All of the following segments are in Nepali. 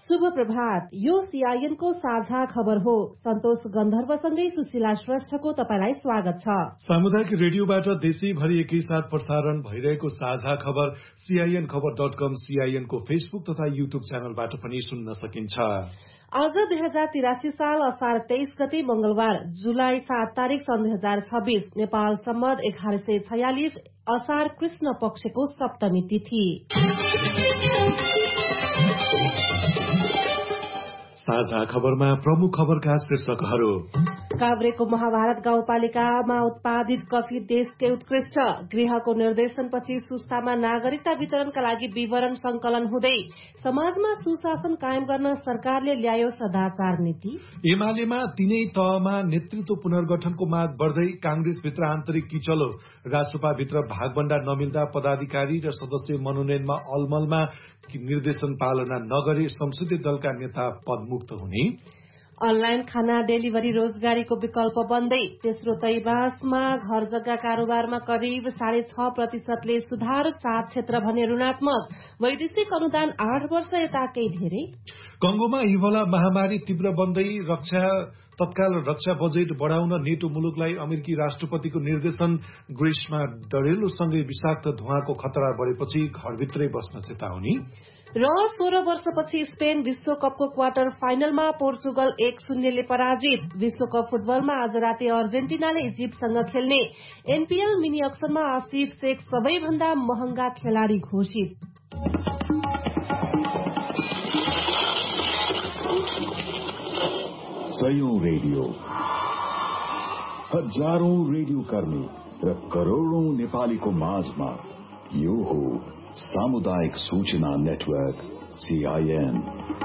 शुभ प्रभात। यो सीआईएन को साझा खबर हो। सन्तोष गन्धर्वसँगै सुशीला श्रेष्ठको तपाईलाई स्वागत छ। सामुदायिक रेडियोबाट देशैभरि एकैसाथ प्रसारण भइरहेको साझा खबर CIN-खबर.com, CIN को फेसबुक तथा युट्युब च्यानलबाट पनि सुन्न सकिन्छ। आज 2083 साल असार 23 गते मंगलबार, जुलाई 7 तारिक सन् 2026, नेपाल सम्मत 1146 असार कृष्ण पक्षको सप्तमी तिथि। साझा खबरमा प्रमुख खबरका शीर्षकहरू। काभ्रेको महाभारत गाउँपालिकामा उत्पादित कफी देशकै उत्कृष्ट। गृहको निर्देशनपछि सुस्तामा नागरिकता वितरणका लागि विवरण संकलन हुँदै। समाजमा सुशासन कायम गर्न सरकारले ल्यायो सदाचार नीति। एमालेमा तीनै तहमा नेतृत्व पुनर्गठनको माग बढ्दै। कांग्रेसभित्र आन्तरिक किचलो। राजसभाभित्र भागभण्डा नमिल्दा पदाधिकारी र सदस्य मनोनयनमा अलमलमा निर्देशन पालना नगरे संसदीय दलका नेता पदमुक्त हुने। अनलाइन खाना डेलिभरी रोजगारीको विकल्प बन्दै। तेस्रो त्रैमासमा घर जग्गा कारोबारमा करिब 6.5% सुधार। 7 क्षेत्र भने ऋणात्मक। वैदेशिक अनुदान 8 वर्ष यताकै धेरै। कंगोमा इबोला महामारी तीव्र बन्दै। तत्काल रक्षा बजेट बढ़ाउन नेटो मुलुकलाई अमेरिकी राष्ट्रपतिको निर्देशन। ग्रीसमा डढेलोसँगै विषाक्त धुवाँको खतरा बढेपछि घरभित्रै बस्न चेतावनी। र 16 वर्षपछि स्पेन विश्वकपको क्वार्टर फाइनलमा पोर्चुगल 1-0 पराजित। विश्वकप फुटबलमा आज राति अर्जेन्टिनाले इजिप्टसँग खेल्ने। एनपीएल मिनी अक्सनमा आसिफ शेख सबैभन्दा महँगा खेलाड़ी घोषित। सयौं रेडियो, हजारौं रेडियो कर्मी र करोड़ौं नेपालीको माझमा यो हो सामुदायिक सूचना नेटवर्क CIN।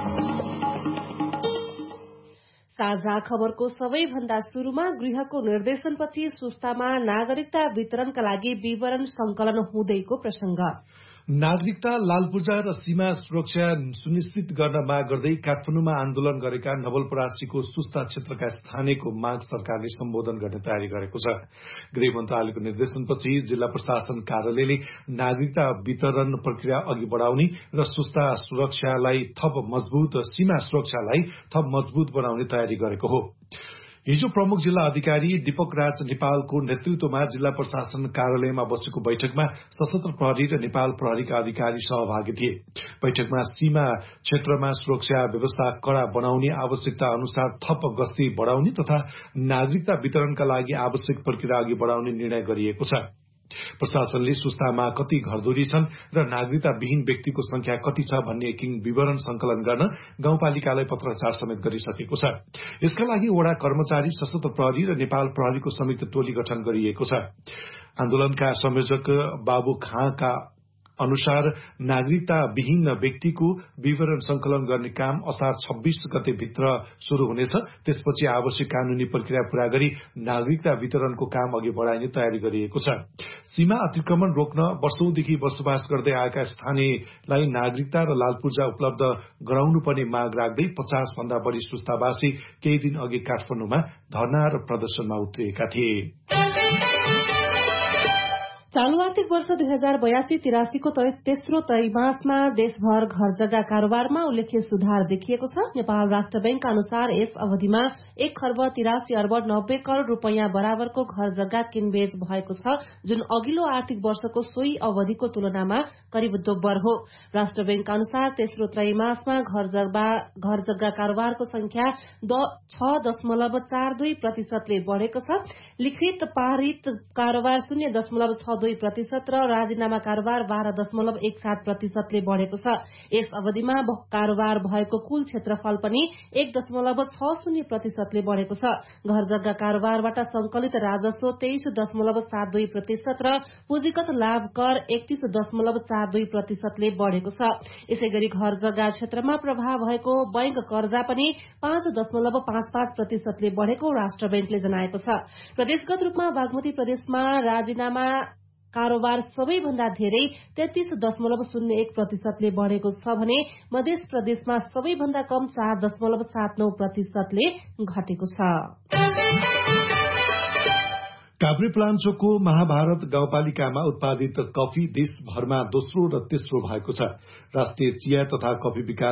साझा खबरको सबैभन्दा शुरूमा गृहको निर्देशनपछि सुस्तामा नागरिकता वितरणका लागि विवरण संकलन हुँदैको प्रसंग। नागरिकता, लाल पूर्जा र सीमा सुरक्षा सुनिश्चित गर्न माग गर्दै काठमाडौँमा आन्दोलन गरेका नवलपरासीको सुस्ता क्षेत्रका स्थानीयको माग सरकारले सम्बोधन गर्ने तयारी गरेको छ। गृह मन्त्रालयको निर्देशनपछि जिल्ला प्रशासन कार्यालयले नागरिकता वितरण प्रक्रिया अघि बढ़ाउने र सुस्ता सुरक्षालाई थप मजबूत, सीमा सुरक्षालाई थप मजबूत बनाउने तयारी गरेको हो। हिजो प्रमुख जिल्ला अधिकारी दीपक राज नेपालको नेतृत्वमा जिल्ला प्रशासन कार्यालयमा बसेको बैठकमा सशस्त्र प्रहरी र नेपाल प्रहरीका अधिकारी सहभागी थिए। बैठकमा सीमा क्षेत्रमा सुरक्षा व्यवस्था कड़ा बनाउने, आवश्यकता अनुसार थप गस्ती बढ़ाउने तथा नागरिकता वितरणका लागि आवश्यक प्रक्रिया अघि बढ़ाउने निर्णय गरिएको छ। प्रशासनले सुस्तामा कति घरधुरी छन् र नागरिकताविहीन व्यक्तिको संख्या कति छ भन्ने विवरण संकलन गर्न गाउँपालिकालाई पत्राचार समेत गरिसकेको छ। यसका लागि वडा कर्मचारी, सशस्त्र प्रहरी र नेपाल प्रहरीको संयुक्त टोली गठन गरिएको छ। आन्दोलनका संयोजक बाबु खाँका अनुसार नागरिकताविहीन व्यक्तिको विवरण संकलन गर्ने काम असार 26 गते भित्र शुरू हुनेछ। त्यसपछि आवश्यक कानूनी प्रक्रिया पूरा गरी नागरिकता वितरणको काम अघि बढ़ाइने तयारी गरिएको छ। सीमा अतिक्रमण रोक्न वर्षौंदेखि बसोबास गर्दै आएका स्थानीयलाई नागरिकता र लाल पूर्जा उपलब्ध गराउनुपर्ने माग राख्दै 50 भन्दा बढ़ी सुस्तावासी केही दिन अघि काठमाडौँमा धरना र प्रदर्शनमा उत्रिएका थिए। चालू आर्थिक वर्ष 2082-83 को तेस्रो त्रैमासमा देशभर घर जग्गा कारोबारमा उल्लेख्य सुधार देखिएको छ। नेपाल राष्ट्र बैंकका अनुसार यस अवधिमा 1,83,90 करोड़ रूपियाँ बराबरको घर जग्गा किनबेच भएको छ, जुन अघिल्लो आर्थिक वर्षको सोही अवधिको तुलनामा करिब दोब्बर हो। राष्ट्र बैंकका अनुसार तेस्रो त्रैमासमा घर जग्गा कारोबारको संख्या 6.42% बढ़ेको छ। लिखित पारित कारोबार 0.62% र राजीनामा कारोबार 12.17% बढ़ेको छ। यस अवधिमा कारोबार भएको कुल क्षेत्रफल पनि 1.60% बढ़ेको छ। घर जग्गा कारोबारबाट संकलित राजस्व 23.72% र पुँजीगत लाभ कर 31.42% बढ़ेको छ। यसैगरी घर जग्गा क्षेत्रमा प्रभाव भएको बैंक कर्जा पनि 5.55% बढ़ेको राष्ट्र बैंकले जनाएको छ। प्रदेशगत रूपमा बागमती प्रदेशमा राजीनामा कारोबार सबैभन्दा धेरै 33.01% बढ़ेको छ भने मध्य प्रदेशमा सबैभन्दा कम 4.79% घटेको छ। काभ्रेपलाञ्चोकको महाभारत गाउँपालिकामा उत्पादित कफी देशभरमा दोस्रो र तेस्रो भएको छ। राष्ट्रिय चिया तथा कफी विकास